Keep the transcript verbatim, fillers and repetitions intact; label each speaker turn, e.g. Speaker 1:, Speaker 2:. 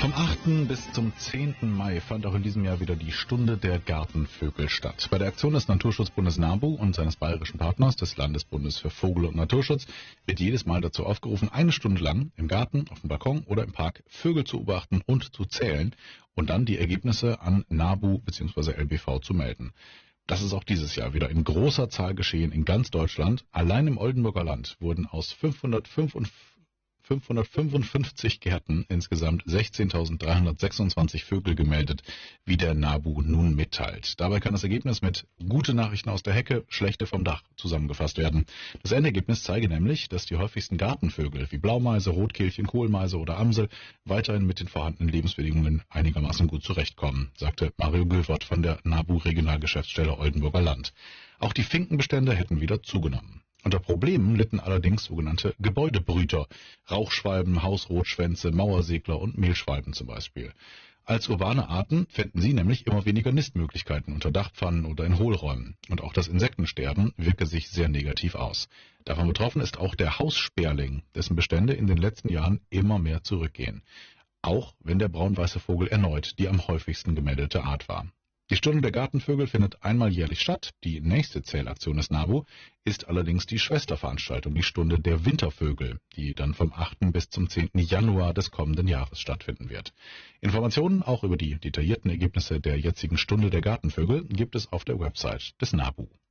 Speaker 1: Vom achten bis zum zehnten Mai fand auch in diesem Jahr wieder die Stunde der Gartenvögel statt. Bei der Aktion des Naturschutzbundes NABU und seines bayerischen Partners, des Landesbundes für Vogel- und Naturschutz, wird jedes Mal dazu aufgerufen, eine Stunde lang im Garten, auf dem Balkon oder im Park Vögel zu beobachten und zu zählen und dann die Ergebnisse an NABU bzw. L B V zu melden. Das ist auch dieses Jahr wieder in großer Zahl geschehen in ganz Deutschland. Allein im Oldenburger Land wurden aus fünfhundertfünfundfünfzig Gärten insgesamt sechzehntausenddreihundertsechsundzwanzig Vögel gemeldet, wie der NABU nun mitteilt. Dabei kann das Ergebnis mit gute Nachrichten aus der Hecke, schlechte vom Dach zusammengefasst werden. Das Endergebnis zeige nämlich, dass die häufigsten Gartenvögel wie Blaumeise, Rotkehlchen, Kohlmeise oder Amsel weiterhin mit den vorhandenen Lebensbedingungen einigermaßen gut zurechtkommen, sagte Mario Gülwort von der NABU Regionalgeschäftsstelle Oldenburger Land. Auch die Finkenbestände hätten wieder zugenommen. Unter Problemen litten allerdings sogenannte Gebäudebrüter, Rauchschwalben, Hausrotschwänze, Mauersegler und Mehlschwalben zum Beispiel. Als urbane Arten fänden sie nämlich immer weniger Nistmöglichkeiten unter Dachpfannen oder in Hohlräumen. Und auch das Insektensterben wirke sich sehr negativ aus. Davon betroffen ist auch der Haussperling, dessen Bestände in den letzten Jahren immer mehr zurückgehen. Auch wenn der braun-weiße Vogel erneut die am häufigsten gemeldete Art war. Die Stunde der Gartenvögel findet einmal jährlich statt. Die nächste Zählaktion des NABU ist allerdings die Schwesterveranstaltung, die Stunde der Wintervögel, die dann vom achten bis zum zehnten Januar des kommenden Jahres stattfinden wird. Informationen auch über die detaillierten Ergebnisse der jetzigen Stunde der Gartenvögel gibt es auf der Website des NABU.